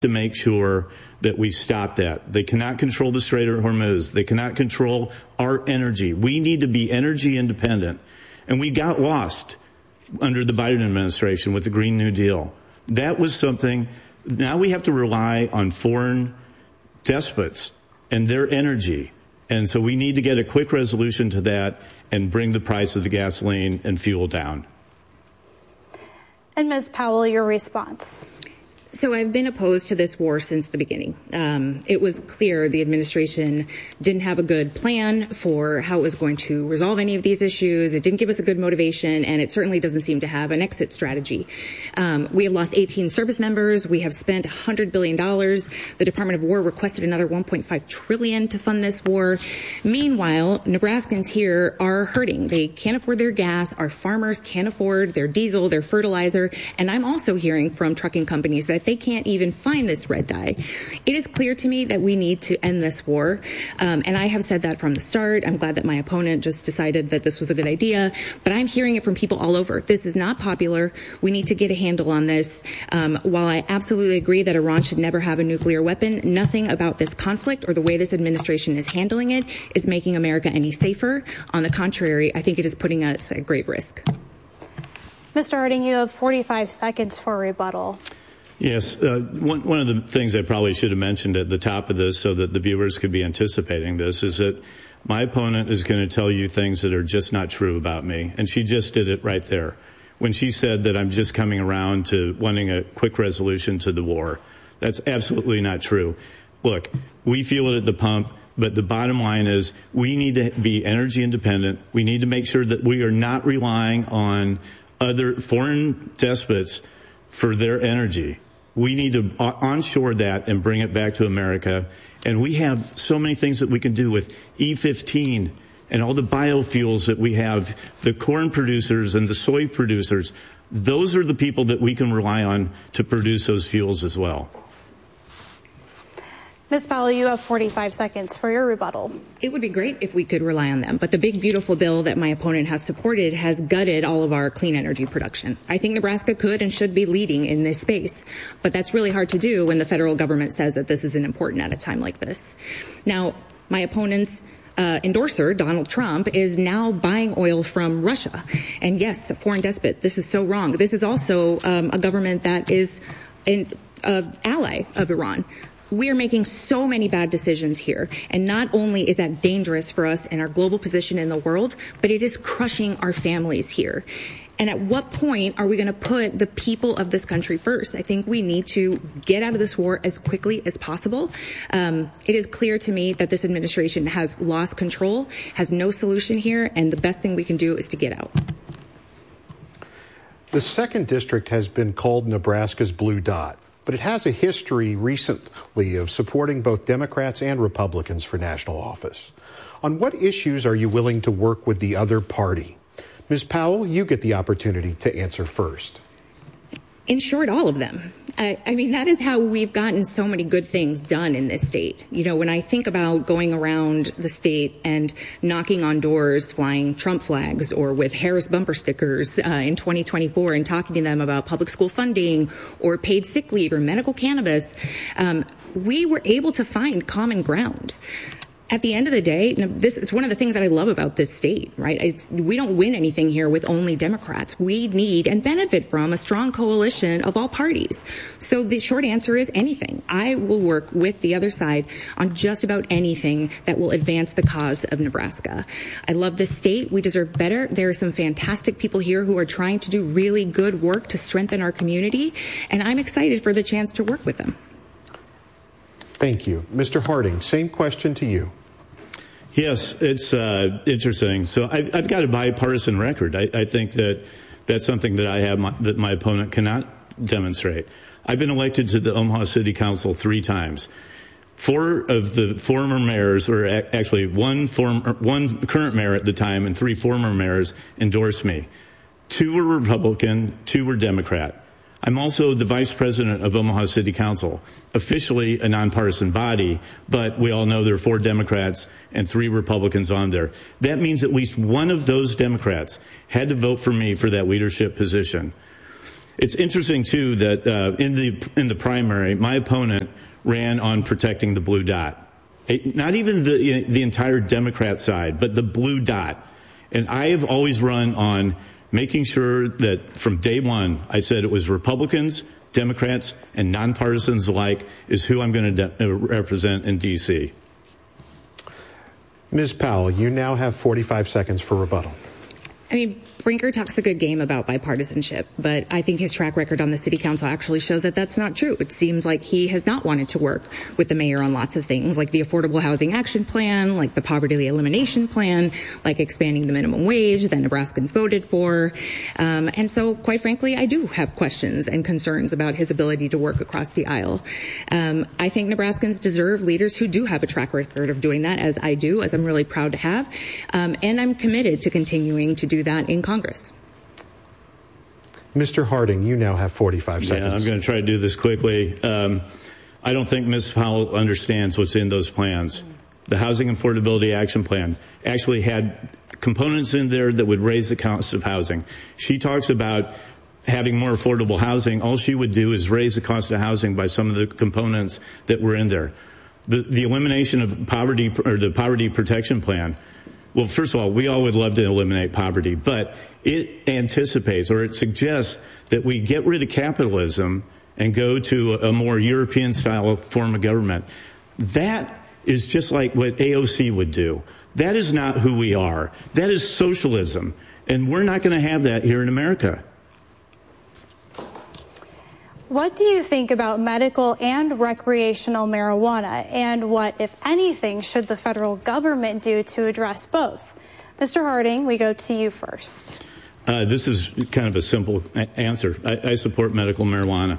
to make sure that we stop that. They cannot control the Strait of Hormuz. They cannot control our energy. We need to be energy independent. And we got lost under the Biden administration with the Green New Deal. That was something. Now we have to rely on foreign despots and their energy. And so we need to get a quick resolution to that and bring the price of the gasoline and fuel down. And Ms. Powell, your response. So I've been opposed to this war since the beginning. It was clear the administration didn't have a good plan for how it was going to resolve any of these issues. It didn't give us a good motivation, and it certainly doesn't seem to have an exit strategy. We have lost 18 service members. We have spent $100 billion. The Department of War requested another $1.5 trillion to fund this war. Meanwhile, Nebraskans here are hurting. They can't afford their gas. Our farmers can't afford their diesel, their fertilizer. And I'm also hearing from trucking companies that they can't even find this red dye. It is clear to me that we need to end this war. And I have said that from the start. I'm glad that my opponent just decided that this was a good idea. But I'm hearing it from people all over. This is not popular. We need to get a handle on this. While I absolutely agree that Iran should never have a nuclear weapon, nothing about this conflict or the way this administration is handling it is making America any safer. On the contrary, I think it is putting us at grave risk. Mr. Harding, you have 45 seconds for rebuttal. Yes. One of the things I probably should have mentioned at the top of this so that the viewers could be anticipating this is that my opponent is going to tell you things that are just not true about me. And she just did it right there when she said that I'm just coming around to wanting a quick resolution to the war. That's absolutely not true. Look, we feel it at the pump. But the bottom line is we need to be energy independent. We need to make sure that we are not relying on other foreign despots for their energy. We need to onshore that and bring it back to America. And we have so many things that we can do with E15 and all the biofuels that we have, the corn producers and the soy producers. Those are the people that we can rely on to produce those fuels as well. Ms. Powell, you have 45 seconds for your rebuttal. It would be great if we could rely on them, but the big, beautiful bill that my opponent has supported has gutted all of our clean energy production. I think Nebraska could and should be leading in this space, but that's really hard to do when the federal government says that this isn't important at a time like this. Now, my opponent's endorser, Donald Trump, is now buying oil from Russia. And yes, a foreign despot. This is so wrong. This is also a government that is an ally of Iran. We are making so many bad decisions here. And not only is that dangerous for us and our global position in the world, but it is crushing our families here. And at what point are we going to put the people of this country first? I think we need to get out of this war as quickly as possible. It is clear to me that this administration has lost control, has no solution here, and the best thing we can do is to get out. The 2nd District has been called Nebraska's blue dot, but it has a history recently of supporting both Democrats and Republicans for national office. On what issues are you willing to work with the other party? Ms. Powell, you get the opportunity to answer first. In short, all of them. I mean, that is how we've gotten so many good things done in this state. You know, when I think about going around the state and knocking on doors, flying Trump flags or with Harris bumper stickers in 2024 and talking to them about public school funding or paid sick leave or medical cannabis, we were able to find common ground. At the end of the day, it's one of the things that I love about this state, right? We don't win anything here with only Democrats. We need and benefit from a strong coalition of all parties. So the short answer is anything. I will work with the other side on just about anything that will advance the cause of Nebraska. I love this state. We deserve better. There are some fantastic people here who are trying to do really good work to strengthen our community, and I'm excited for the chance to work with them. Thank you. Mr. Harding, same question to you. Yes, it's interesting. So I've got a bipartisan record. I think that that's something that I have that my opponent cannot demonstrate. I've been elected to the Omaha City Council 3 times. 4 of the former mayors, or actually one current mayor at the time and 3 former mayors endorsed me. 2 were Republican, 2 were Democrat. I'm also the vice president of Omaha City Council, officially a nonpartisan body, but we all know there are 4 Democrats and 3 Republicans on there. That means at least one of those Democrats had to vote for me for that leadership position. It's interesting, too, that in the primary, my opponent ran on protecting the blue dot. Not even the entire Democrat side, but the blue dot. And I have always run on making sure that from day one, I said it was Republicans, Democrats, and nonpartisans alike is who I'm going to represent in D.C. Ms. Powell, you now have 45 seconds for rebuttal. I mean, Brinker talks a good game about bipartisanship, but I think his track record on the city council actually shows that that's not true. It seems like he has not wanted to work with the mayor on lots of things, like the Affordable Housing Action Plan, like the Poverty Elimination Plan, like expanding the minimum wage that Nebraskans voted for. And so, quite frankly, I do have questions and concerns about his ability to work across the aisle. I think Nebraskans deserve leaders who do have a track record of doing that, as I do, as I'm really proud to have. And I'm committed to continuing to do that in Congress. Mr. Harding, you now have 45 seconds. Yeah, I'm going to try to do this quickly. I don't think Ms. Powell understands what's in those plans. The Housing Affordability Action Plan actually had components in there that would raise the cost of housing. She talks about having more affordable housing. All she would do is raise the cost of housing by some of the components that were in there. The elimination of poverty, or the Poverty Protection Plan. Well, first of all, we all would love to eliminate poverty, but it anticipates, or it suggests, that we get rid of capitalism and go to a more European-style form of government. That is just like what AOC would do. That is not who we are. That is socialism, and we're not going to have that here in America. What do you think about medical and recreational marijuana, and what, if anything, should the federal government do to address both? Mr. Harding, we go to you first. This is kind of a simple answer. I support medical marijuana.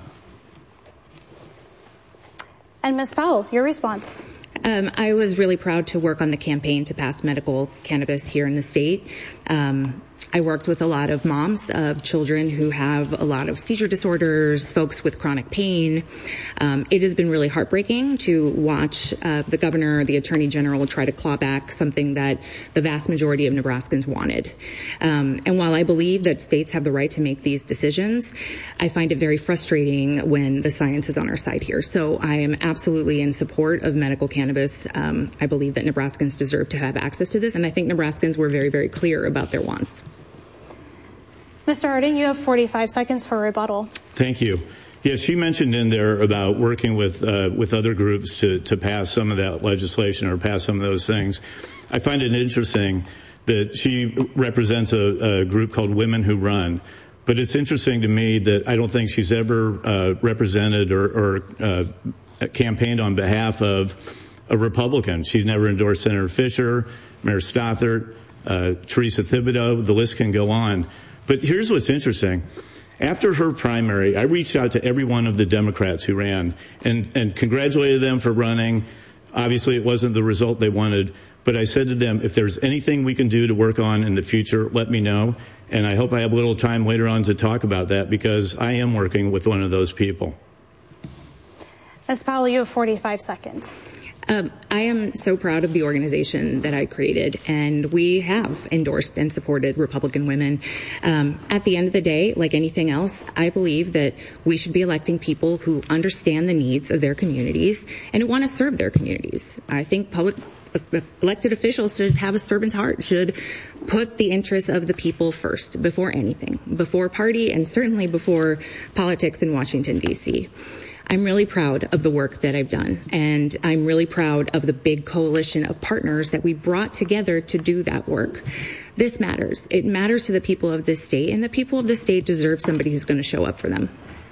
And Ms. Powell, your response. I was really proud to work on the campaign to pass medical cannabis here in the state. I worked with a lot of moms of children who have a lot of seizure disorders, folks with chronic pain. It has been really heartbreaking to watch the governor, the attorney general try to claw back something that the vast majority of Nebraskans wanted. And while I believe that states have the right to make these decisions, I find it very frustrating when the science is on our side here. So I am absolutely in support of medical cannabis. I believe that Nebraskans deserve to have access to this, and I think Nebraskans were very, very clear about their wants. Mr. Harding, you have 45 seconds for rebuttal. Thank you. Yes, she mentioned in there about working with other groups to pass some of that legislation or pass some of those things. I find it interesting that she represents a group called Women Who Run. But it's interesting to me that I don't think she's ever represented or campaigned on behalf of a Republican. She's never endorsed Senator Fisher, Mayor Stothert, Teresa Thibodeau. The list can go on. But here's what's interesting. After her primary, I reached out to every one of the Democrats who ran and congratulated them for running. Obviously, it wasn't the result they wanted. But I said to them, if there's anything we can do to work on in the future, let me know. And I hope I have a little time later on to talk about that, because I am working with one of those people. Ms. Powell, you have 45 seconds. I am so proud of the organization that I created, and we have endorsed and supported Republican women. At the end of the day, like anything else, I believe that we should be electing people who understand the needs of their communities and who want to serve their communities. I think elected officials should have a servant's heart, should put the interests of the people first before anything, before party, and certainly before politics in Washington, D.C. I'm really proud of the work that I've done, and I'm really proud of the big coalition of partners that we brought together to do that work. This matters. It matters to the people of this state, and the people of this state deserve somebody who's going to show up for them.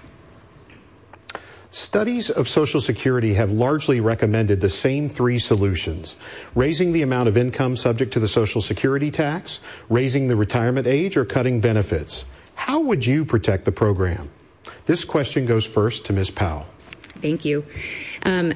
Studies of Social Security have largely recommended the same three solutions: raising the amount of income subject to the Social Security tax, raising the retirement age, or cutting benefits. How would you protect the program? This question goes first to Ms. Powell. Thank you.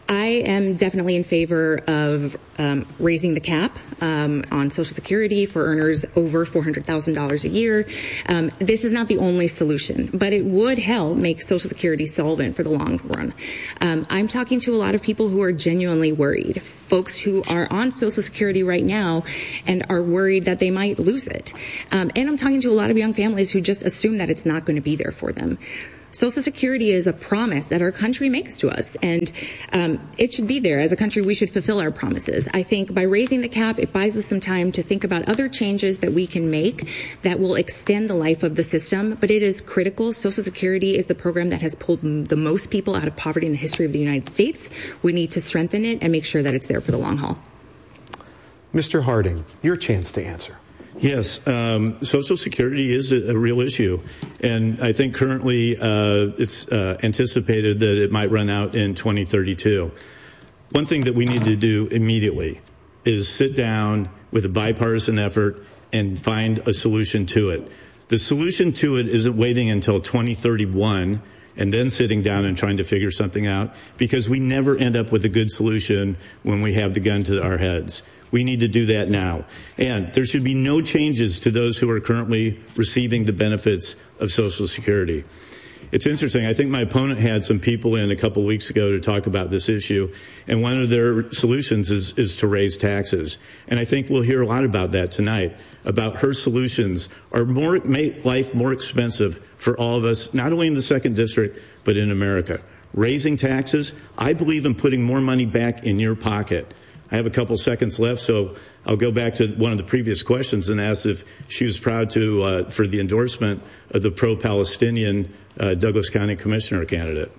I am definitely in favor of raising the cap on Social Security for earners over $400,000 a year. This is not the only solution, but it would help make Social Security solvent for the long run. I'm talking to a lot of people who are genuinely worried, folks who are on Social Security right now and are worried that they might lose it. And I'm talking to a lot of young families who just assume that it's not going to be there for them. Social Security is a promise that our country makes to us, and it should be there. As a country, we should fulfill our promises. I think by raising the cap, it buys us some time to think about other changes that we can make that will extend the life of the system, but it is critical. Social Security is the program that has pulled the most people out of poverty in the history of the United States. We need to strengthen it and make sure that it's there for the long haul. Mr. Harding, your chance to answer. Yes, Social Security is a real issue, and I think currently it's anticipated that it might run out in 2032. One thing that we need to do immediately is sit down with a bipartisan effort and find a solution to it. The solution to it isn't waiting until 2031 and then sitting down and trying to figure something out, because we never end up with a good solution when we have the gun to our heads. We need to do that now. And there should be no changes to those who are currently receiving the benefits of Social Security. It's interesting. I think my opponent had some people in a couple weeks ago to talk about this issue, and one of their solutions is to raise taxes. And I think we'll hear a lot about that tonight, about her solutions are make life more expensive for all of us, not only in the 2nd District, but in America. Raising taxes, I believe in putting more money back in your pocket. I have a couple seconds left, so I'll go back to one of the previous questions and ask if she was proud to for the endorsement of the pro-Palestinian Douglas County Commissioner candidate.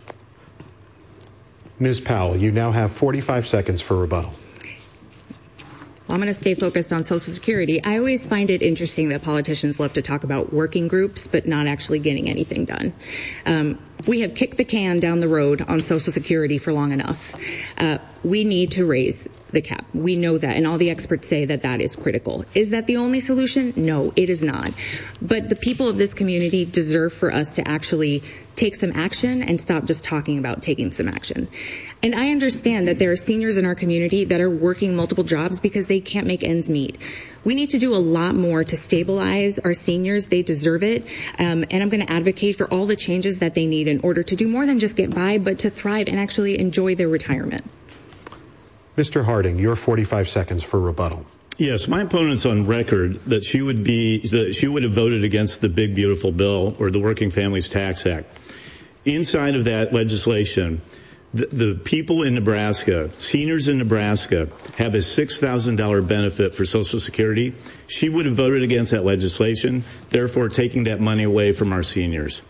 Ms. Powell, you now have 45 seconds for rebuttal. I'm going to stay focused on Social Security. I always find it interesting that politicians love to talk about working groups, but not actually getting anything done. We have kicked the can down the road on Social Security for long enough. We need to raise the cap. We know that, and all the experts say that that is critical. Is that the only solution? No, it is not. But the people of this community deserve for us to actually take some action and stop just talking about taking some action. And I understand that there are seniors in our community that are working multiple jobs because they can't make ends meet. We need to do a lot more to stabilize our seniors. They deserve it. And I'm going to advocate for all the changes that they need in order to do more than just get by, but to thrive and actually enjoy their retirement. Mr. Harding, your 45 seconds for rebuttal. Yes, my opponent's on record that she would have voted against the Big Beautiful Bill or the Working Families Tax Act. Inside of that legislation, the people in Nebraska, seniors in Nebraska, have a $6,000 benefit for Social Security. She would have voted against that legislation, therefore taking that money away from our seniors.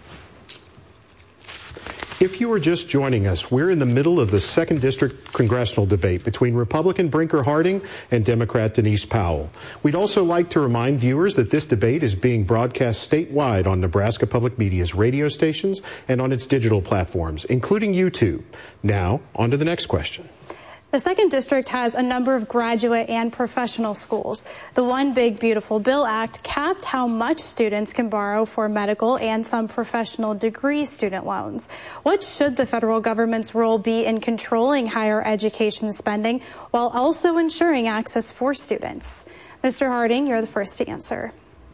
If you are just joining us, we're in the middle of the 2nd District congressional debate between Republican Brinker Harding and Democrat Denise Powell. We'd also like to remind viewers that this debate is being broadcast statewide on Nebraska Public Media's radio stations and on its digital platforms, including YouTube. Now, on to the next question. The 2nd District has a number of graduate and professional schools. The One Big Beautiful Bill Act capped how much students can borrow for medical and some professional degree student loans. What should the federal government's role be in controlling higher education spending while also ensuring access for students? Mr. Harding, you're the first to answer.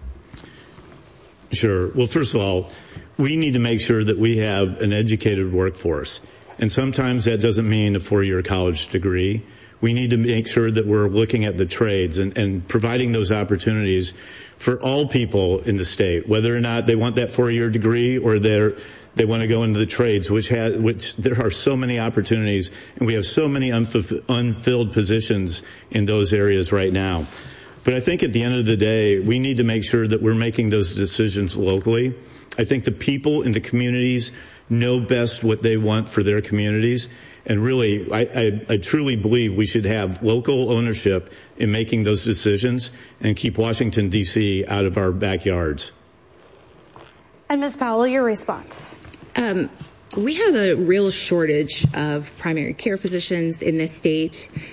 Sure. Well, first of all, we need to make sure that we have an educated workforce. And sometimes that doesn't mean a 4-year college degree. We need to make sure that we're looking at the trades and providing those opportunities for all people in the state, whether or not they want that 4-year degree or they want to go into the trades, which there are so many opportunities, and we have so many unfilled positions in those areas right now. But I think at the end of the day, we need to make sure that we're making those decisions locally. I think the people in the communities know best what they want for their communities. And really, I truly believe we should have local ownership in making those decisions and keep Washington, D.C. out of our backyards. And Ms. Powell, your response. We have a real shortage of primary care physicians in this state.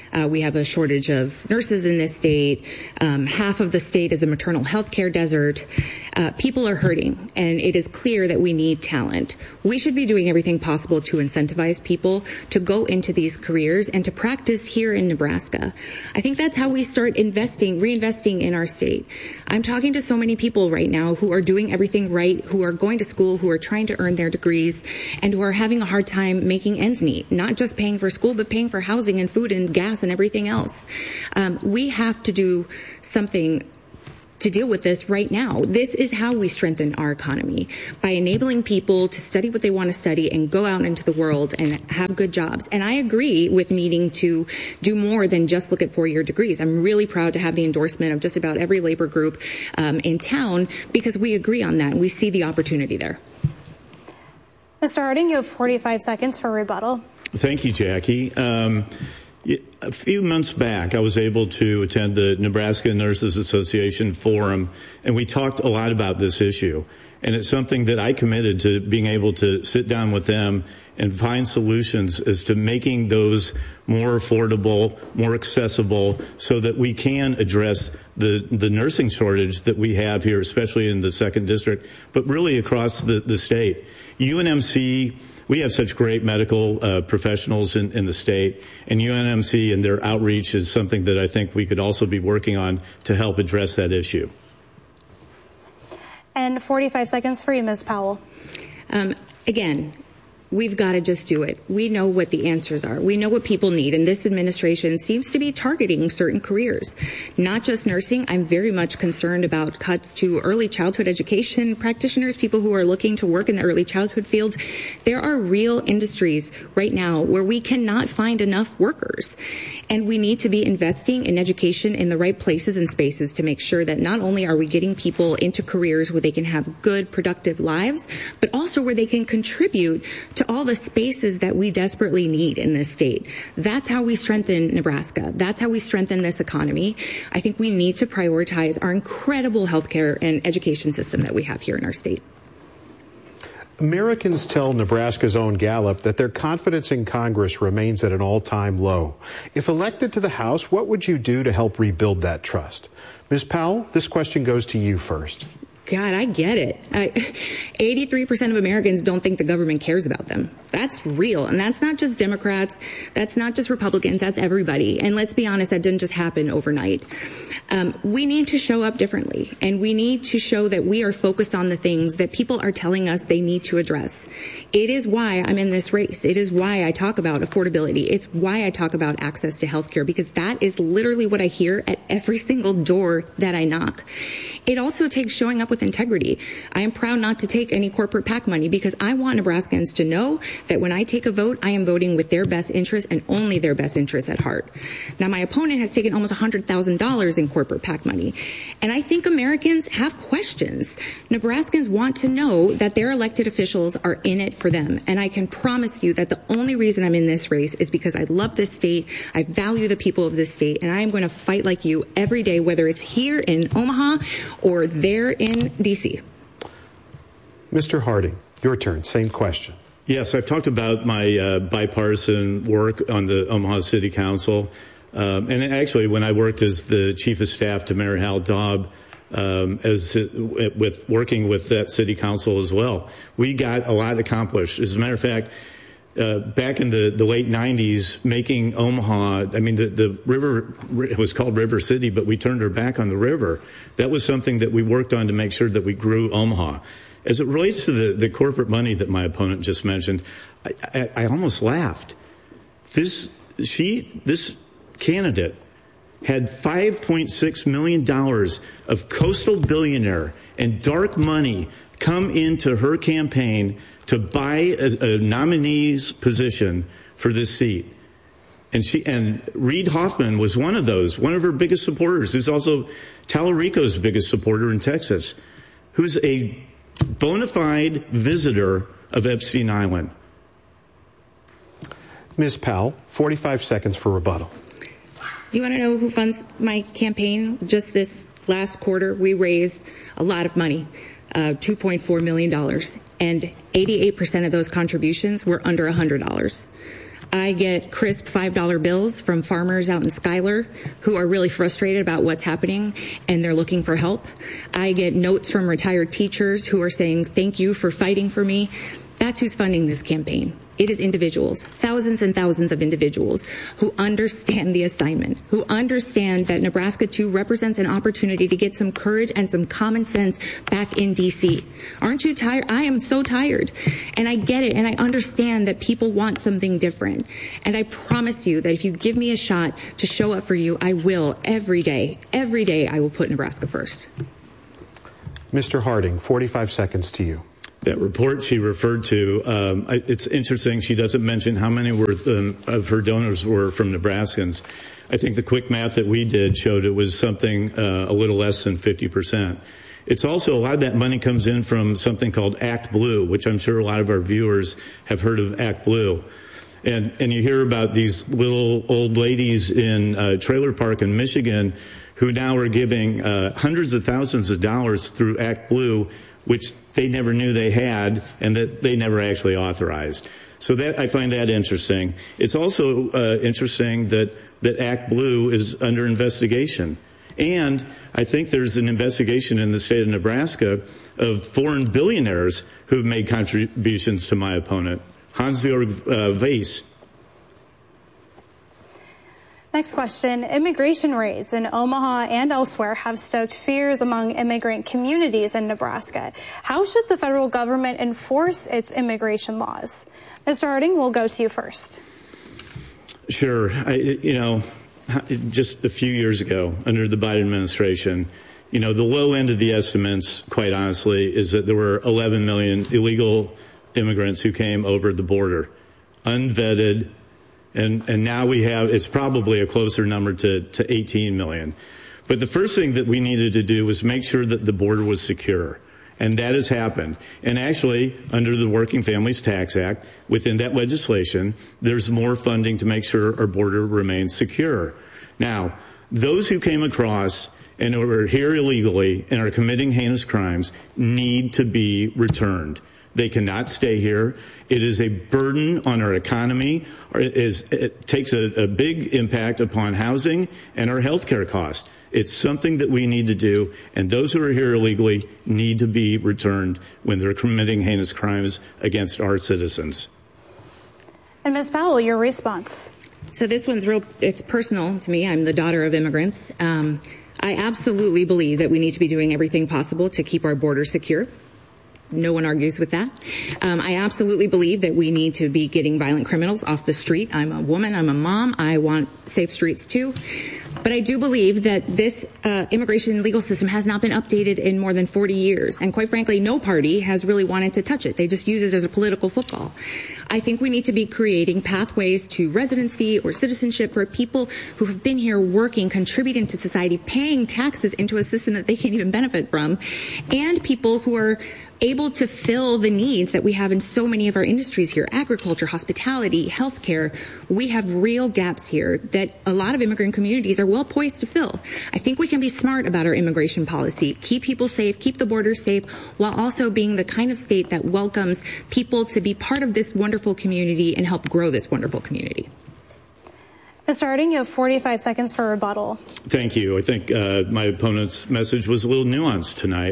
We have a shortage of nurses in this state. Half of the state is a maternal health care desert. People are hurting, and it is clear that we need talent. We should be doing everything possible to incentivize people to go into these careers and to practice here in Nebraska. I think that's how we start reinvesting in our state. I'm talking to so many people right now who are doing everything right, who are going to school, who are trying to earn their degrees, and who are having a hard time making ends meet, not just paying for school, but paying for housing and food and gas and everything else. We have to do something to deal with this right now. This is how we strengthen our economy, by enabling people to study what they want to study and go out into the world and have good jobs. And I agree with needing to do more than just look at four-year degrees. I'm really proud to have the endorsement of just about every labor group in town, because we agree on that and we see the opportunity there. Mr. Harding, you have 45 seconds for rebuttal. Thank you, Jackie. A few months back, I was able to attend the Nebraska Nurses Association Forum, and we talked a lot about this issue. And it's something that I committed to being able to sit down with them and find solutions as to making those more affordable, more accessible, so that we can address the nursing shortage that we have here, especially in the 2nd District, but really across the state. UNMC, we have such great medical professionals in the state, and UNMC and their outreach is something that I think we could also be working on to help address that issue. And 45 seconds for you, Ms. Powell. Again, we've got to just do it. We know what the answers are. We know what people need, and this administration seems to be targeting certain careers, not just nursing. I'm very much concerned about cuts to early childhood education practitioners, people who are looking to work in the early childhood field. There are real industries right now where we cannot find enough workers, and we need to be investing in education in the right places and spaces to make sure that not only are we getting people into careers where they can have good, productive lives, but also where they can contribute to all the spaces that we desperately need in this state. That's how we strengthen Nebraska. That's how we strengthen this economy. I think we need to prioritize our incredible healthcare and education system that we have here in our state. Americans tell Nebraska's own Gallup that their confidence in Congress remains at an all-time low. If elected to the House, what would you do to help rebuild that trust? Ms. Powell, this question goes to you first. God, I get it. 83% of Americans don't think the government cares about them. That's real. And that's not just Democrats. That's not just Republicans. That's everybody. And let's be honest, that didn't just happen overnight. We need to show up differently. And we need to show that we are focused on the things that people are telling us they need to address. It is why I'm in this race. It is why I talk about affordability. It's why I talk about access to health care, because that is literally what I hear at every single door that I knock. It also takes showing up with integrity. I am proud not to take any corporate PAC money, because I want Nebraskans to know that when I take a vote, I am voting with their best interests and only their best interests at heart. Now, my opponent has taken almost $100,000 in corporate PAC money, and I think Americans have questions. Nebraskans want to know that their elected officials are in it for them, and I can promise you that the only reason I'm in this race is because I love this state, I value the people of this state, and I am going to fight like you every day, whether it's here in Omaha or there in D.C. Mr. Harding, your turn. Same question. Yes, I've talked about my bipartisan work on the Omaha City Council. And actually, when I worked as the chief of staff to Mayor Hal Daub, with working with that city council as well, we got a lot accomplished. As a matter of fact, back in the late 90s, making Omaha, I mean, the river, it was called River City, but we turned our back on the river. That was something that we worked on to make sure that we grew Omaha. As it relates to the corporate money that my opponent just mentioned, I almost laughed. This candidate had $5.6 million of coastal billionaire and dark money come into her campaign to buy a nominee's position for this seat. And Reid Hoffman was one of those, one of her biggest supporters, who's also Tallarico's biggest supporter in Texas, who's a bona fide visitor of Epstein Island. Ms. Powell, 45 seconds for rebuttal. Do you want to know who funds my campaign? Just this last quarter, we raised a lot of money, $2.4 million, and 88% of those contributions were under $100. I get crisp $5 bills from farmers out in Schuyler who are really frustrated about what's happening and they're looking for help. I get notes from retired teachers who are saying, thank you for fighting for me. That's who's funding this campaign. It is individuals, thousands and thousands of individuals who understand the assignment, who understand that Nebraska 2 represents an opportunity to get some courage and some common sense back in D.C. Aren't you tired? I am so tired. And I get it. And I understand that people want something different. And I promise you that if you give me a shot to show up for you, I will every day. Every day I will put Nebraska first. Mr. Harding, 45 seconds to you. That report she referred to, it's interesting. She doesn't mention how many of her donors were from Nebraskans. I think the quick math that we did showed it was something a little less than 50%. It's also a lot of that money comes in from something called Act Blue, which I'm sure a lot of our viewers have heard of Act Blue. And you hear about these little old ladies in a trailer park in Michigan who now are giving hundreds of thousands of dollars through Act Blue, which they never knew they had and that they never actually authorized. So that I find that interesting. It's also interesting that Act Blue is under investigation. And I think there's an investigation in the state of Nebraska of foreign billionaires who have made contributions to my opponent, Hans-Georg Weiss. Next question. Immigration raids in Omaha and elsewhere have stoked fears among immigrant communities in Nebraska. How should the federal government enforce its immigration laws? Mr. Harding, we'll go to you first. Sure. Just a few years ago, under the Biden administration, the low end of the estimates, quite honestly, is that there were 11 million illegal immigrants who came over the border, unvetted. And now it's probably a closer number to 18 million. But the first thing that we needed to do was make sure that the border was secure. And that has happened. And actually, under the Working Families Tax Act, within that legislation, there's more funding to make sure our border remains secure. Now, those who came across and are here illegally and are committing heinous crimes need to be returned. They cannot stay here. It is a burden on our economy. It takes a big impact upon housing and our health care costs. It's something that we need to do, and those who are here illegally need to be returned when they're committing heinous crimes against our citizens. And Ms. Powell, your response. So this one's it's personal to me. I'm the daughter of immigrants. I absolutely believe that we need to be doing everything possible to keep our border secure. No one argues with that. I absolutely believe that we need to be getting violent criminals off the street. I'm a woman. I'm a mom. I want safe streets, too. But I do believe that this immigration legal system has not been updated in more than 40 years. And quite frankly, no party has really wanted to touch it. They just use it as a political football. I think we need to be creating pathways to residency or citizenship for people who have been here working, contributing to society, paying taxes into a system that they can't even benefit from, and people who are able to fill the needs that we have in so many of our industries here, agriculture, hospitality, healthcare. We have real gaps here that a lot of immigrant communities are well poised to fill. I think we can be smart about our immigration policy, keep people safe, keep the border safe, while also being the kind of state that welcomes people to be part of this wonderful community and help grow this wonderful community. Mr. Harding, you have 45 seconds for rebuttal. Thank you. I think my opponent's message was a little nuanced tonight.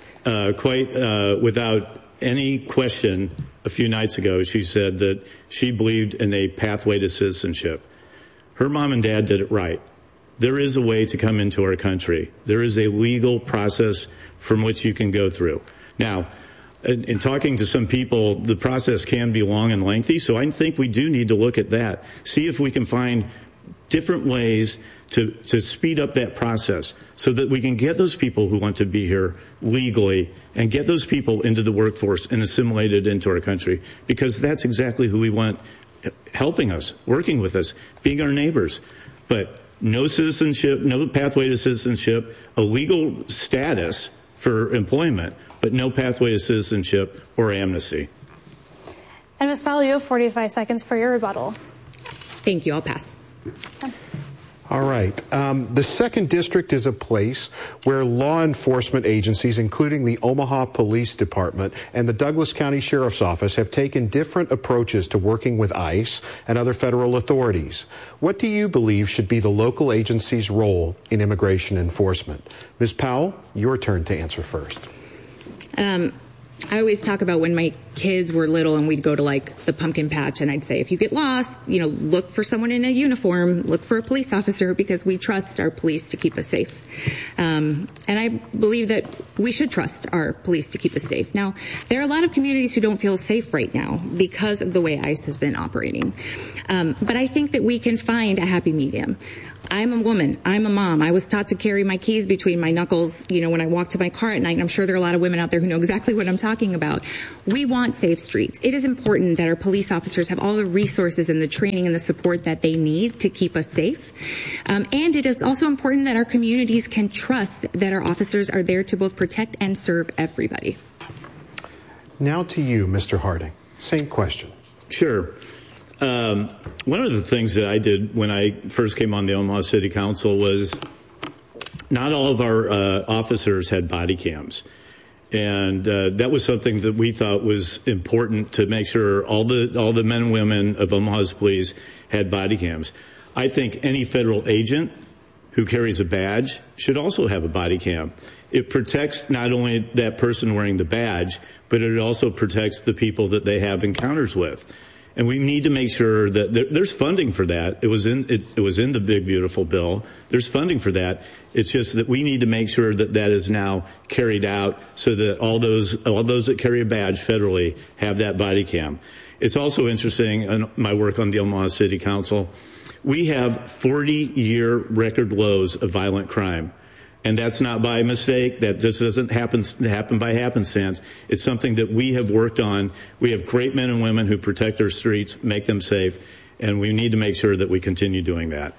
Without any question, a few nights ago, she said that she believed in a pathway to citizenship. Her mom and dad did it right. There is a way to come into our country. There is a legal process from which you can go through. Now, in talking to some people, the process can be long and lengthy, so I think we do need to look at that, see if we can find different ways to speed up that process so that we can get those people who want to be here legally and get those people into the workforce and assimilated into our country, because that's exactly who we want helping us, working with us, being our neighbors. But no citizenship, no pathway to citizenship, a legal status for employment, but no pathway to citizenship or amnesty. And Ms. Powell, you have 45 seconds for your rebuttal. Thank you. I'll pass. Okay. All right. The 2nd District is a place where law enforcement agencies, including the Omaha Police Department and the Douglas County Sheriff's Office, have taken different approaches to working with ICE and other federal authorities. What do you believe should be the local agency's role in immigration enforcement? Ms. Powell, your turn to answer first. I always talk about when my kids were little and we'd go to like the pumpkin patch and I'd say, if you get lost, look for someone in a uniform, look for a police officer, because we trust our police to keep us safe. And I believe that we should trust our police to keep us safe. Now, there are a lot of communities who don't feel safe right now because of the way ICE has been operating. But I think that we can find a happy medium. I'm a woman. I'm a mom. I was taught to carry my keys between my knuckles, when I walk to my car at night. And I'm sure there are a lot of women out there who know exactly what I'm talking about. We want safe streets. It is important that our police officers have all the resources and the training and the support that they need to keep us safe. And it is also important that our communities can trust that our officers are there to both protect and serve everybody. Now to you, Mr. Harding. Same question. Sure. One of the things that I did when I first came on the Omaha City Council was not all of our officers had body cams. And that was something that we thought was important to make sure all the men and women of Omaha's police had body cams. I think any federal agent who carries a badge should also have a body cam. It protects not only that person wearing the badge, but it also protects the people that they have encounters with. And we need to make sure that there's funding for that. It was in the big, beautiful bill. There's funding for that. It's just that we need to make sure that that is now carried out so that all those that carry a badge federally have that body cam. It's also interesting in my work on the Omaha City Council, we have 40-year record lows of violent crime. And that's not by mistake. That just doesn't happen by happenstance. It's something that we have worked on. We have great men and women who protect our streets, make them safe, and we need to make sure that we continue doing that.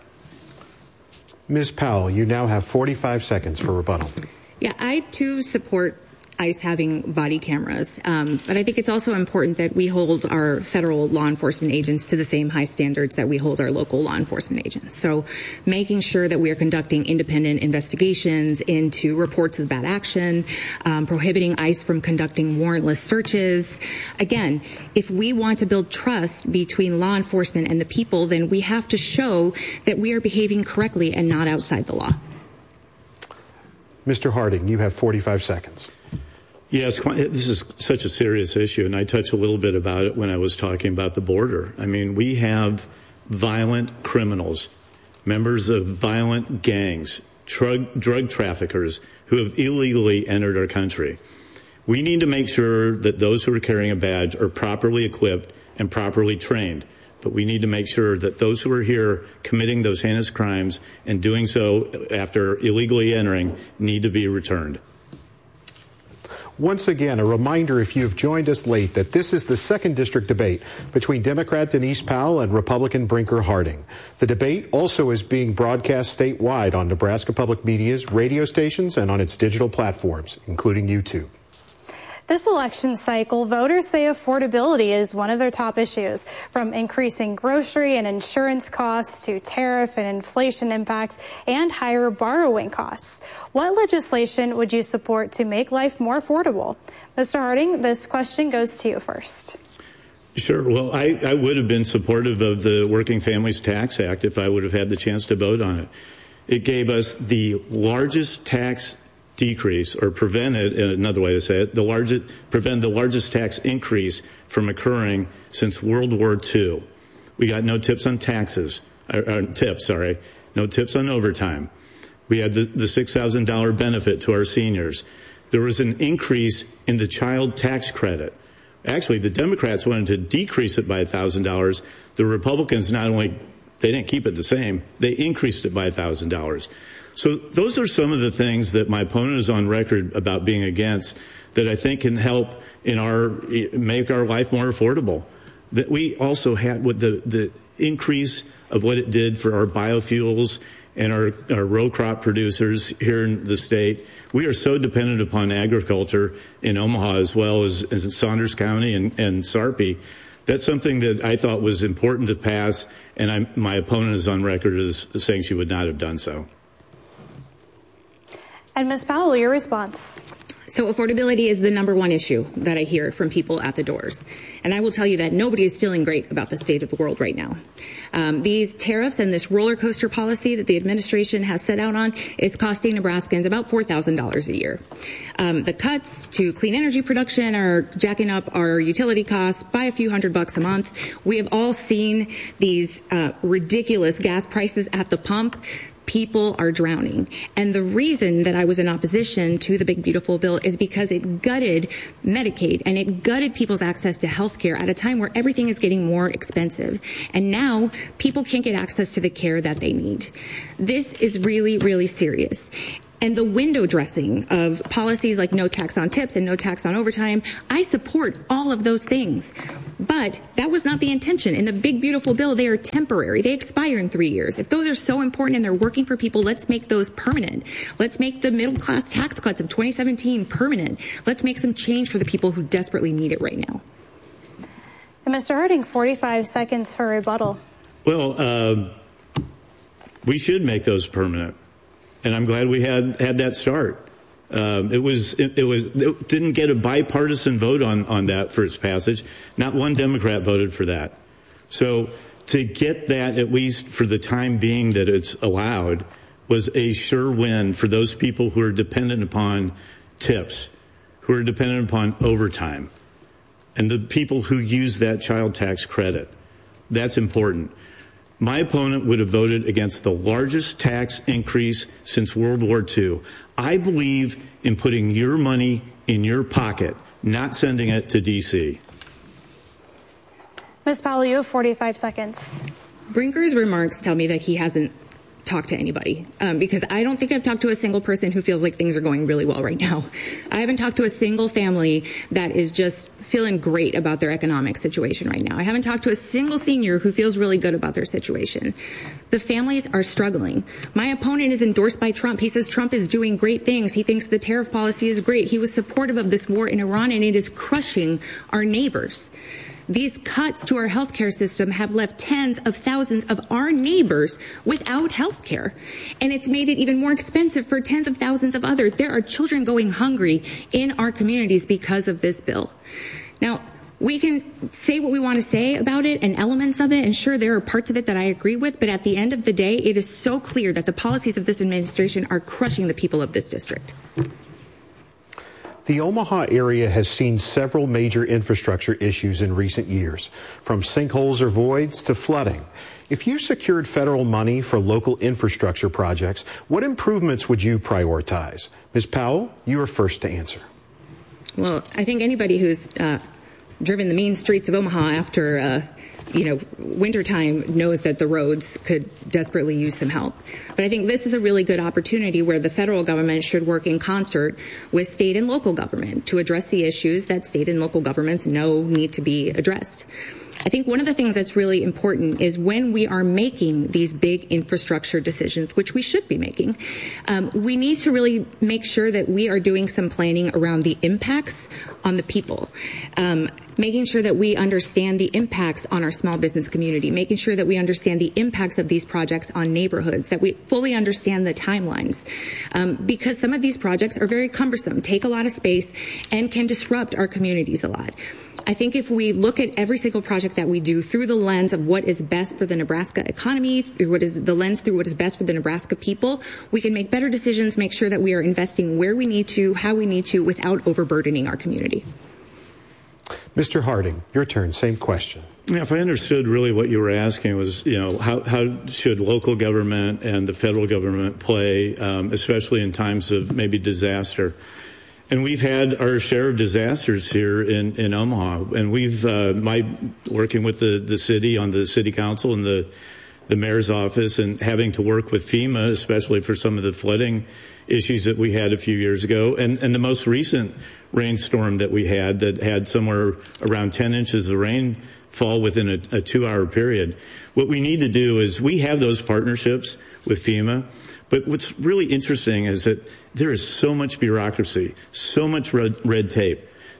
Ms. Powell, you now have 45 seconds for rebuttal. Yeah, I too support ICE having body cameras. But I think it's also important that we hold our federal law enforcement agents to the same high standards that we hold our local law enforcement agents. So making sure that we are conducting independent investigations into reports of bad action, prohibiting ICE from conducting warrantless searches. Again, if we want to build trust between law enforcement and the people, then we have to show that we are behaving correctly and not outside the law. Mr. Harding, you have 45 seconds. Yes, this is such a serious issue, and I touched a little bit about it when I was talking about the border. I mean, we have violent criminals, members of violent gangs, drug traffickers who have illegally entered our country. We need to make sure that those who are carrying a badge are properly equipped and properly trained. But we need to make sure that those who are here committing those heinous crimes and doing so after illegally entering need to be returned. Once again, a reminder, if you have joined us late, that this is the 2nd District debate between Democrat Denise Powell and Republican Brinker Harding. The debate also is being broadcast statewide on Nebraska Public Media's radio stations and on its digital platforms, including YouTube. This election cycle, voters say affordability is one of their top issues, from increasing grocery and insurance costs to tariff and inflation impacts and higher borrowing costs. What legislation would you support to make life more affordable? Mr. Harding, this question goes to you first. Sure. Well, I would have been supportive of the Working Families Tax Act if I would have had the chance to vote on it. It gave us the largest tax decrease, or prevented, another way to say it, prevent the largest tax increase from occurring since World War II. We got no tips on no tips on overtime. We had the $6,000 benefit to our seniors. There was an increase in the child tax credit. Actually, the Democrats wanted to decrease it by $1,000. The Republicans they didn't keep it the same. They increased it by $1,000. So those are some of the things that my opponent is on record about being against that I think can help make our life more affordable. That we also had with the increase of what it did for our biofuels and our row crop producers here in the state. We are so dependent upon agriculture in Omaha as well as in Saunders County and Sarpy That's something that I thought was important to pass, and my opponent is on record as saying she would not have done so. And Ms. Powell, your response. So affordability is the number one issue that I hear from people at the doors. And I will tell you that nobody is feeling great about the state of the world right now. These tariffs and this roller coaster policy that the administration has set out on is costing Nebraskans about $4,000 a year. The cuts to clean energy production are jacking up our utility costs by a few $100 a month. We have all seen these ridiculous gas prices at the pump. People are drowning. And the reason that I was in opposition to the Big Beautiful Bill is because it gutted Medicaid and it gutted people's access to health care at a time where everything is getting more expensive. And now people can't get access to the care that they need. This is really, really serious. And the window dressing of policies like no tax on tips and no tax on overtime, I support all of those things. But that was not the intention. In the Big Beautiful Bill, they are temporary. They expire in 3 years. If those are so important and they're working for people, let's make those permanent. Let's make the middle class tax cuts of 2017 permanent. Let's make some change for the people who desperately need it right now. And Mr. Harding, 45 seconds for rebuttal. Well, we should make those permanent. And I'm glad we had that start. It didn't get a bipartisan vote on that for its passage. Not one Democrat voted for that. So to get that, at least for the time being that it's allowed, was a sure win for those people who are dependent upon tips, who are dependent upon overtime, and the people who use that child tax credit. That's important. My opponent would have voted against the largest tax increase since World War II. I believe in putting your money in your pocket, not sending it to D.C. Ms. Powell, you have 45 seconds. Brinker's remarks tell me that he hasn't talked to anybody, because I don't think I've talked to a single person who feels like things are going really well right now. I haven't talked to a single family that is just feeling great about their economic situation right now. I haven't talked to a single senior who feels really good about their situation. The families are struggling. My opponent is endorsed by Trump. He says Trump is doing great things. He thinks the tariff policy is great. He was supportive of this war in Iran, and it is crushing our neighbors. These cuts to our healthcare system have left tens of thousands of our neighbors without health care. And it's made it even more expensive for tens of thousands of others. There are children going hungry in our communities because of this bill. Now, we can say what we want to say about it and elements of it, and sure, there are parts of it that I agree with, but at the end of the day, it is so clear that the policies of this administration are crushing the people of this district. The Omaha area has seen several major infrastructure issues in recent years, from sinkholes or voids to flooding. If you secured federal money for local infrastructure projects, what improvements would you prioritize? Ms. Powell, you are first to answer. Well, I think anybody who's driven the mean streets of Omaha after wintertime knows that the roads could desperately use some help. But I think this is a really good opportunity where the federal government should work in concert with state and local government to address the issues that state and local governments know need to be addressed. I think one of the things that's really important is when we are making these big infrastructure decisions, which we should be making, we need to really make sure that we are doing some planning around the impacts on the people, making sure that we understand the impacts on our small business community, making sure that we understand the impacts of these projects on neighborhoods, that we fully understand the timelines, because some of these projects are very cumbersome, take a lot of space, and can disrupt our communities a lot. I think if we look at every single project that we do through the lens of what is best for the Nebraska economy, through what is best for the Nebraska people, we can make better decisions, make sure that we are investing where we need to, how we need to, without overburdening our community. Mr. Harding, your turn. Same question. Yeah, if I understood really what you were asking was, how should local government and the federal government play, especially in times of maybe disaster? And we've had our share of disasters here in Omaha, and we've working with the city on the city council and the mayor's office, and having to work with FEMA, especially for some of the flooding issues that we had a few years ago, and the most recent rainstorm that we had that had somewhere around 10 inches of rainfall within a 2-hour period. What we need to do is we have those partnerships with FEMA, but what's really interesting is that there is so much bureaucracy, so much red tape,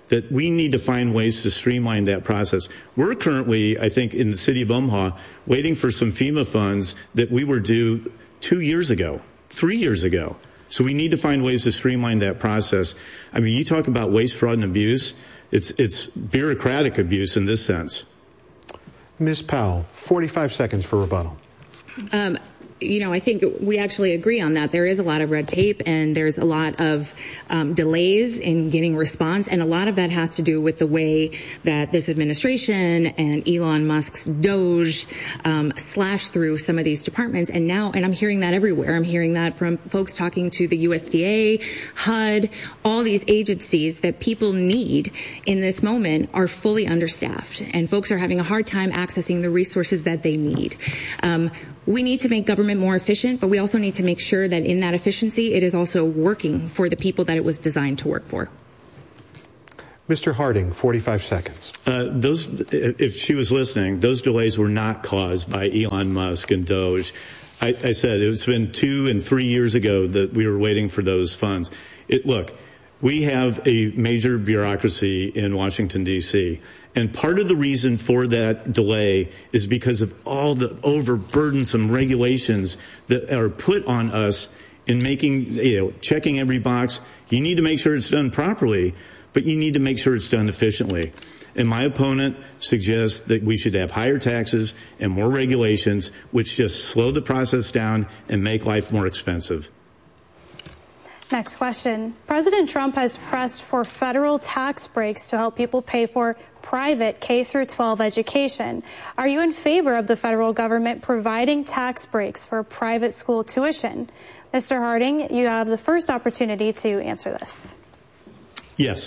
that we need to find ways to streamline that process. We're currently, I think, in the city of Omaha, waiting for some FEMA funds that we were due 2 years ago, 3 years ago. So we need to find ways to streamline that process. I mean, you talk about waste, fraud, and abuse. It's bureaucratic abuse in this sense. Ms. Powell, 45 seconds for rebuttal. I think we actually agree on that. There is a lot of red tape and there's a lot of delays in getting response. And a lot of that has to do with the way that this administration and Elon Musk's Doge slash through some of these departments. And I'm hearing that everywhere. I'm hearing that from folks talking to the USDA, HUD, all these agencies that people need in this moment are fully understaffed. And folks are having a hard time accessing the resources that they need. We need to make government more efficient, but we also need to make sure that in that efficiency, it is also working for the people that it was designed to work for. Mr. Harding, 45 seconds. If she was listening, those delays were not caused by Elon Musk and Doge. I said it's been 2 and 3 years ago that we were waiting for those funds. Look, we have a major bureaucracy in Washington, D.C., and part of the reason for that delay is because of all the overburdensome regulations that are put on us in making, checking every box. You need to make sure it's done properly, but you need to make sure it's done efficiently. And my opponent suggests that we should have higher taxes and more regulations, which just slow the process down and make life more expensive. Next question. President Trump has pressed for federal tax breaks to help people pay for private K-12 education. Are you in favor of the federal government providing tax breaks for private school tuition? Mr. Harding, you have the first opportunity to answer this. Yes.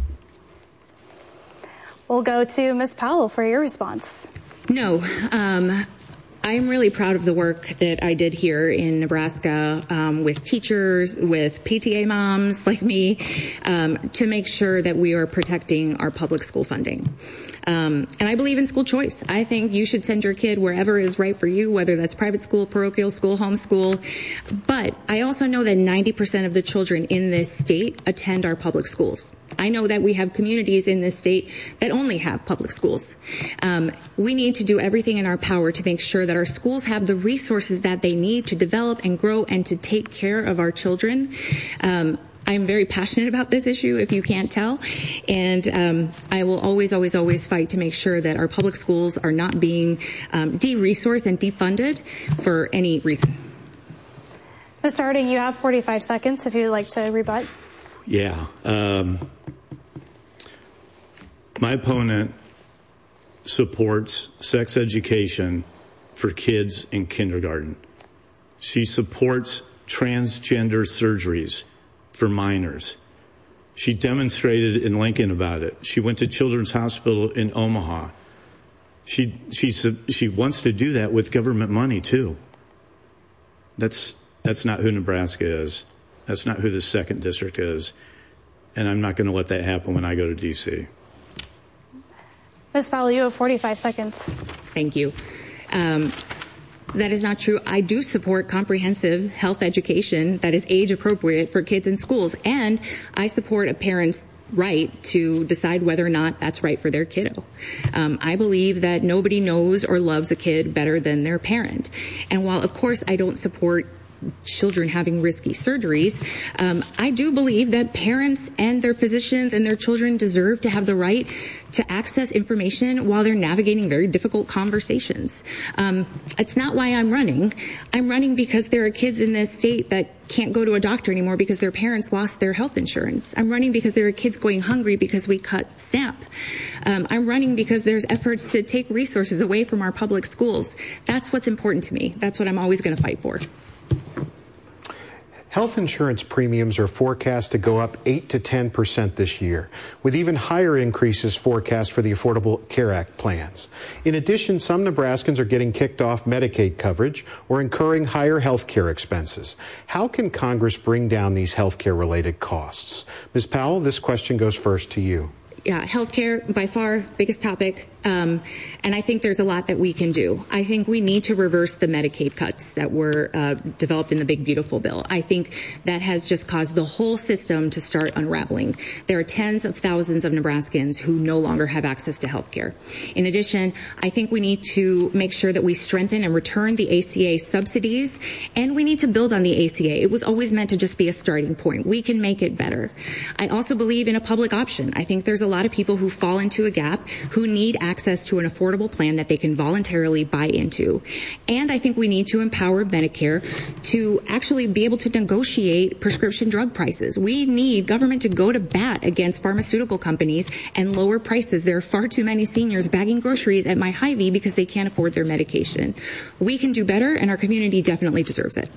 We'll go to Ms. Powell for your response. No. I'm really proud of the work that I did here in Nebraska with teachers, with PTA moms like me, to make sure that we are protecting our public school funding. And I believe in school choice. I think you should send your kid wherever is right for you, whether that's private school, parochial school, homeschool. But I also know that 90% of the children in this state attend our public schools. I know that we have communities in this state that only have public schools. We need to do everything in our power to make sure that our schools have the resources that they need to develop and grow and to take care of our children. I'm very passionate about this issue, if you can't tell. And I will always, always, always fight to make sure that our public schools are not being de-resourced and defunded for any reason. Mr. Harding, you have 45 seconds if you'd like to rebut. Yeah. My opponent supports sex education for kids in kindergarten. She supports transgender surgeries for minors. She demonstrated in Lincoln about it. She went to Children's Hospital in Omaha. She wants to do that with government money too. That's not who Nebraska is. That's not who the 2nd District is. And I'm not going to let that happen when I go to D.C. Ms. Powell, you have 45 seconds. Thank you. That is not true. I do support comprehensive health education that is age appropriate for kids in schools. And I support a parent's right to decide whether or not that's right for their kiddo. I believe that nobody knows or loves a kid better than their parent. And while, of course, I don't support children having risky surgeries, I do believe that parents and their physicians and their children deserve to have the right to access information while they're navigating very difficult conversations. It's not why I'm running. I'm running because there are kids in this state that can't go to a doctor anymore because their parents lost their health insurance. I'm running because there are kids going hungry because we cut SNAP. I'm running because there's efforts to take resources away from our public schools. That's what's important to me. That's what I'm always going to fight for. Health insurance premiums are forecast to go up 8 to 10% this year, with even higher increases forecast for the Affordable Care Act plans. In addition, some Nebraskans are getting kicked off Medicaid coverage or incurring higher health care expenses. How can Congress bring down these health care related costs? Ms. Powell, this question goes first to you. Yeah, healthcare, by far, biggest topic. And I think there's a lot that we can do. I think we need to reverse the Medicaid cuts that were developed in the Big Beautiful Bill. I think that has just caused the whole system to start unraveling. There are tens of thousands of Nebraskans who no longer have access to health care. In addition, I think we need to make sure that we strengthen and return the ACA subsidies, and we need to build on the ACA. It was always meant to just be a starting point. We can make it better. I also believe in a public option. I think there's a lot of people who fall into a gap who need access to an affordable plan that they can voluntarily buy into. And I think we need to empower Medicare to actually be able to negotiate prescription drug prices. We need government to go to bat against pharmaceutical companies and lower prices. There are far too many seniors bagging groceries at my Hy-Vee because they can't afford their medication. We can do better, and our community definitely deserves it.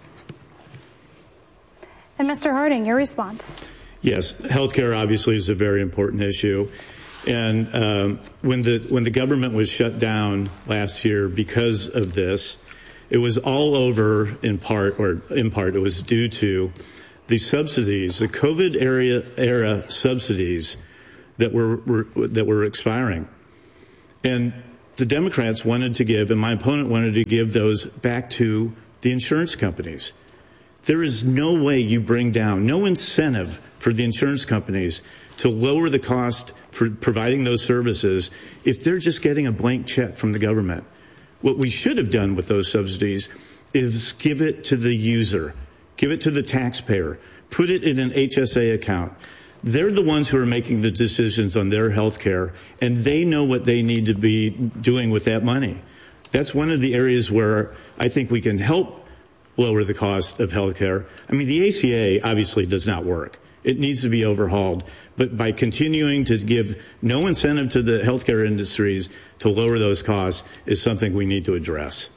And Mr. Harding, your response. Yes, healthcare obviously is a very important issue. And when the government was shut down last year because of this, it was all over in part it was due to the subsidies, the COVID era subsidies that were expiring. And the Democrats wanted to give, and my opponent wanted to give those back to the insurance companies. There is no way you bring down, no incentive for the insurance companies to lower the cost for providing those services if they're just getting a blank check from the government. What we should have done with those subsidies is give it to the user, give it to the taxpayer, put it in an HSA account. They're the ones who are making the decisions on their health care, and they know what they need to be doing with that money. That's one of the areas where I think we can help lower the cost of health care. I mean, the ACA obviously does not work. It needs to be overhauled. But by continuing to give no incentive to the healthcare industries to lower those costs is something we need to address.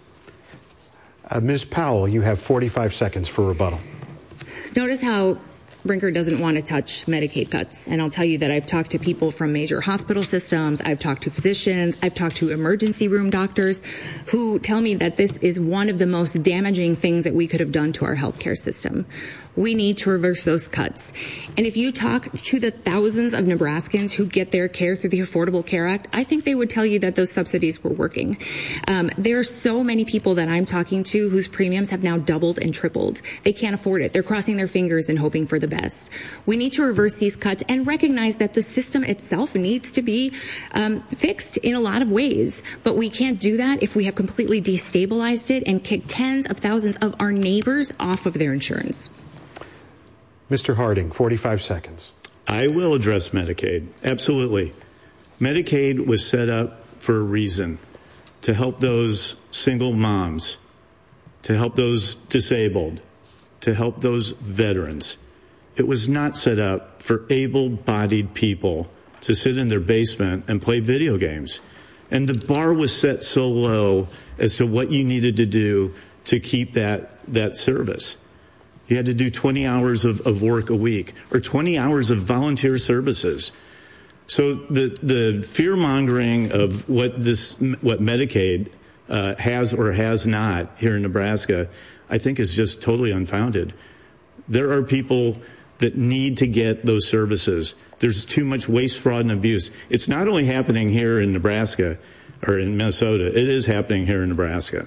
Ms. Powell, you have 45 seconds for rebuttal. Notice how Brinker doesn't want to touch Medicaid cuts. And I'll tell you that I've talked to people from major hospital systems. I've talked to physicians. I've talked to emergency room doctors who tell me that this is one of the most damaging things that we could have done to our healthcare system. We need to reverse those cuts. And if you talk to the thousands of Nebraskans who get their care through the Affordable Care Act, I think they would tell you that those subsidies were working. There are so many people that I'm talking to whose premiums have now doubled and tripled. They can't afford it. They're crossing their fingers and hoping for the best. We need to reverse these cuts and recognize that the system itself needs to be fixed in a lot of ways. But we can't do that if we have completely destabilized it and kicked tens of thousands of our neighbors off of their insurance. Mr. Harding, 45 seconds. I will address Medicaid. Absolutely. Medicaid was set up for a reason, to help those single moms, to help those disabled, to help those veterans. It was not set up for able-bodied people to sit in their basement and play video games. And the bar was set so low as to what you needed to do to keep that service. You had to do 20 hours of work a week or 20 hours of volunteer services. So the fear-mongering of what Medicaid has or has not here in Nebraska, I think is just totally unfounded. There are people that need to get those services. There's too much waste, fraud, and abuse. It's not only happening here in Nebraska or in Minnesota, it is happening here in Nebraska.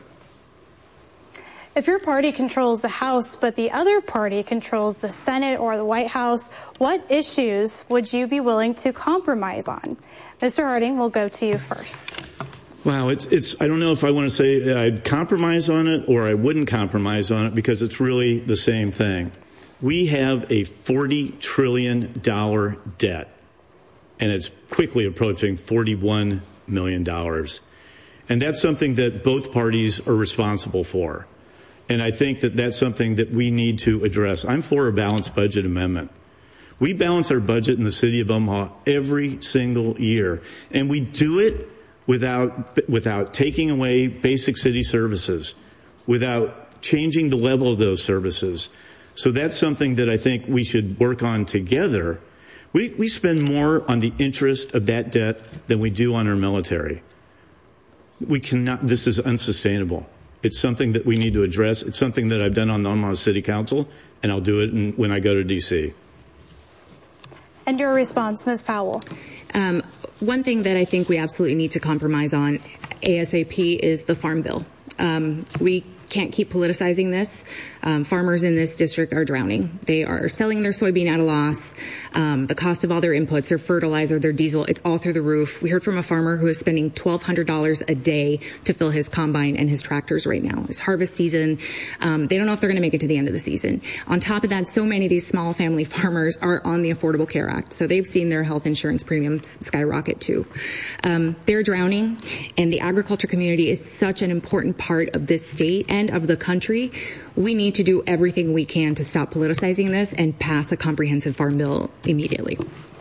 If your party controls the House, but the other party controls the Senate or the White House, what issues would you be willing to compromise on? Mr. Harding, we'll go to you first. Wow, I don't know if I want to say I'd compromise on it or I wouldn't compromise on it because it's really the same thing. We have a $40 trillion debt, and it's quickly approaching $41 million. And that's something that both parties are responsible for. And I think that that's something that we need to address. I'm for a balanced budget amendment. We balance our budget in the city of Omaha every single year, and we do it without taking away basic city services, without changing the level of those services. So that's something that I think we should work on together. We spend more on the interest of that debt than we do on our military. We cannot, this is unsustainable. It's something that we need to address. It's something that I've done on the Omaha City Council, and I'll do it when I go to D.C. And your response, Ms. Powell? one thing that I think we absolutely need to compromise on ASAP is the Farm Bill. We can't keep politicizing this. Farmers in this district are drowning. They are selling their soybean at a loss. The cost of all their inputs, their fertilizer, their diesel, it's all through the roof. We heard from a farmer who is spending $1,200 a day to fill his combine and his tractors right now. It's harvest season. They don't know if they're going to make it to the end of the season. On top of that, so many of these small family farmers are on the Affordable Care Act, so they've seen their health insurance premiums skyrocket too. They're drowning, and the agriculture community is such an important part of this state and of the country. We need to do everything we can to stop politicizing this and pass a comprehensive farm bill immediately.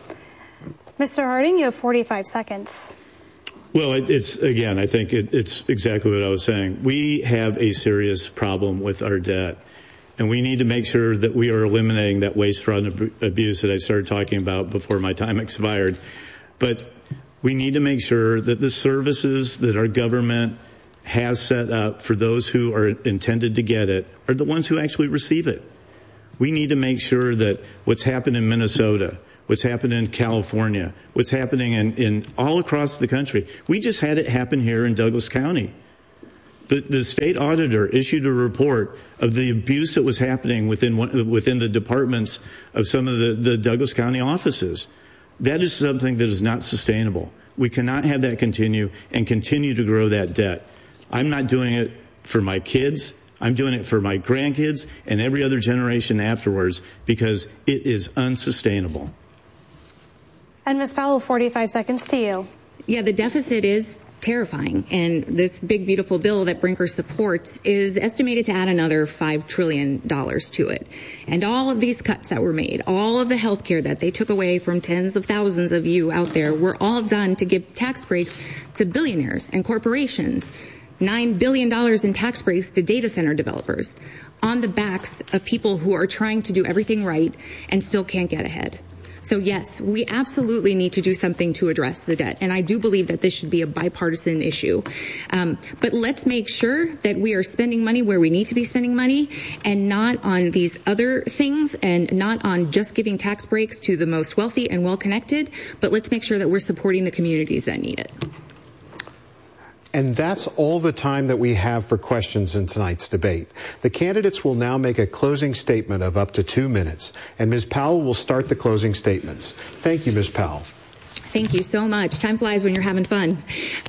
Mr. Harding, you have 45 seconds. Well, I think it's exactly what I was saying. We have a serious problem with our debt, and we need to make sure that we are eliminating that waste, fraud, and abuse that I started talking about before my time expired. But we need to make sure that the services that our government has set up for those who are intended to get it are the ones who actually receive it. We need to make sure that what's happened in Minnesota, what's happened in California, what's happening in all across the country, we just had it happen here in Douglas County. The state auditor issued a report of the abuse that was happening within the departments of some of the Douglas County offices. That is something that is not sustainable. We cannot have that continue and continue to grow that debt. I'm not doing it for my kids. I'm doing it for my grandkids and every other generation afterwards because it is unsustainable. And Ms. Powell, 45 seconds to you. Yeah, the deficit is terrifying. And this big, beautiful bill that Brinker supports is estimated to add another $5 trillion to it. And all of these cuts that were made, all of the health care that they took away from tens of thousands of you out there were all done to give tax breaks to billionaires and corporations. $9 billion in tax breaks to data center developers on the backs of people who are trying to do everything right and still can't get ahead. So yes, we absolutely need to do something to address the debt. And I do believe that this should be a bipartisan issue. But let's make sure that we are spending money where we need to be spending money and not on these other things and not on just giving tax breaks to the most wealthy and well-connected. But let's make sure that we're supporting the communities that need it. And that's all the time that we have for questions in tonight's debate. The candidates will now make a closing statement of up to 2 minutes, and Ms. Powell will start the closing statements. Thank you, Ms. Powell. Thank you so much. Time flies when you're having fun.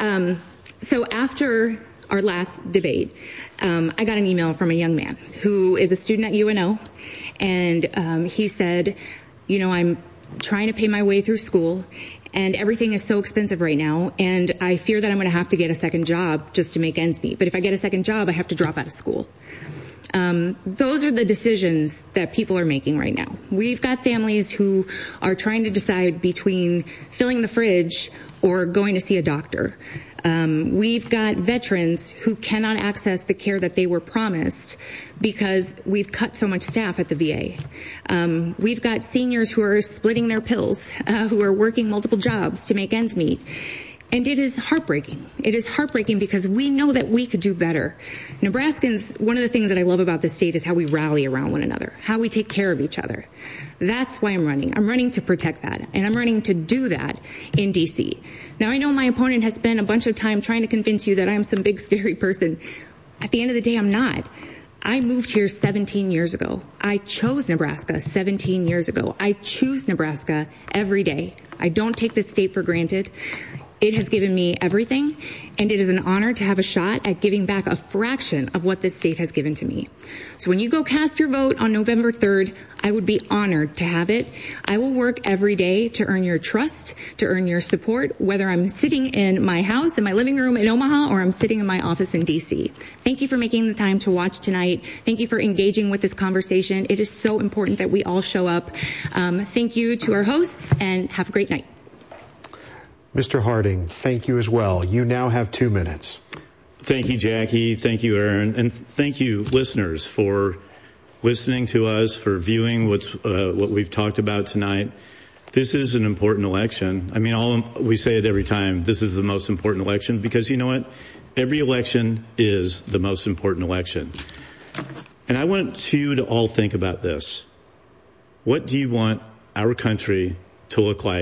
So after our last debate, I got an email from a young man who is a student at UNO, and he said, you know, I'm trying to pay my way through school, and everything is so expensive right now, and I fear that I'm going to have to get a second job just to make ends meet. But if I get a second job, I have to drop out of school. Those are the decisions that people are making right now. We've got families who are trying to decide between filling the fridge or going to see a doctor. We've got veterans who cannot access the care that they were promised because we've cut so much staff at the VA. We've got seniors who are splitting their pills, who are working multiple jobs to make ends meet. And it is heartbreaking. It is heartbreaking because we know that we could do better. Nebraskans, one of the things that I love about this state is how we rally around one another, how we take care of each other. That's why I'm running. I'm running to protect that, and I'm running to do that in D.C. Now, I know my opponent has spent a bunch of time trying to convince you that I'm some big, scary person. At the end of the day, I'm not. I moved here 17 years ago. I chose Nebraska 17 years ago. I choose Nebraska every day. I don't take this state for granted. It has given me everything, and it is an honor to have a shot at giving back a fraction of what this state has given to me. So when you go cast your vote on November 3rd, I would be honored to have it. I will work every day to earn your trust, to earn your support, whether I'm sitting in my house, in my living room in Omaha, or I'm sitting in my office in D.C. Thank you for making the time to watch tonight. Thank you for engaging with this conversation. It is so important that we all show up. Thank you to our hosts, and have a great night. Mr. Harding, thank you as well. You now have 2 minutes. Thank you, Jackie. Thank you, Aaron. And thank you, listeners, for listening to us, for viewing what we've talked about tonight. This is an important election. I mean, we say it every time. This is the most important election because, you know what? Every election is the most important election. And I want you to all think about this. What do you want our country to look like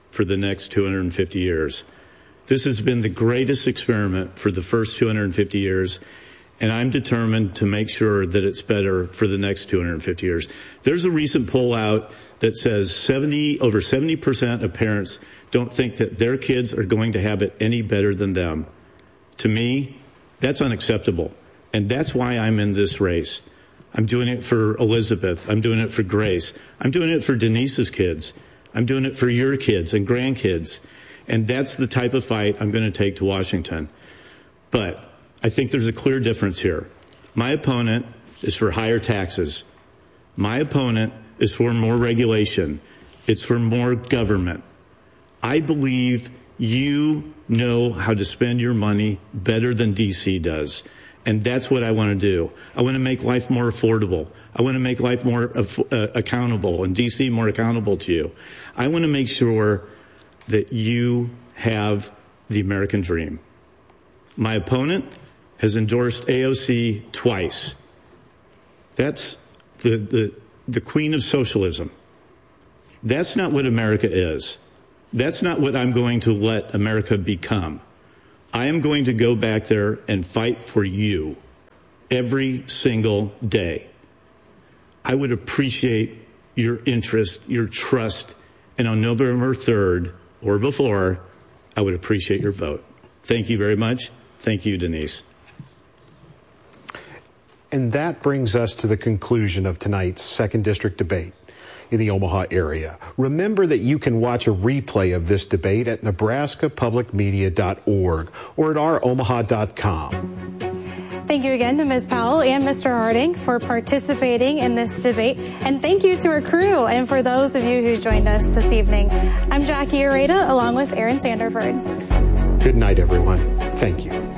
for the next 250 years. This has been the greatest experiment for the first 250 years, and I'm determined to make sure that it's better for the next 250 years. There's a recent poll out that says over 70% of parents don't think that their kids are going to have it any better than them. To me, that's unacceptable, and that's why I'm in this race. I'm doing it for Elizabeth. I'm doing it for Grace. I'm doing it for Denise's kids. I'm doing it for your kids and grandkids. And that's the type of fight I'm going to take to Washington. But I think there's a clear difference here. My opponent is for higher taxes. My opponent is for more regulation. It's for more government. I believe you know how to spend your money better than D.C. does. And that's what I want to do. I want to make life more affordable. I want to make life more accountable, and D.C. more accountable to you. I want to make sure that you have the American dream. My opponent has endorsed AOC twice. That's the queen of socialism. That's not what America is. That's not what I'm going to let America become. I am going to go back there and fight for you every single day. I would appreciate your interest, your trust, and on November 3rd or before, I would appreciate your vote. Thank you very much. Thank you, Denise. And that brings us to the conclusion of tonight's 2nd District debate in the Omaha area. Remember that you can watch a replay of this debate at nebraskapublicmedia.org or at ouromaha.com. Thank you again to Ms. Powell and Mr. Harding for participating in this debate. And thank you to our crew and for those of you who joined us this evening. I'm Jackie Areta along with Aaron Sanderford. Good night, everyone. Thank you.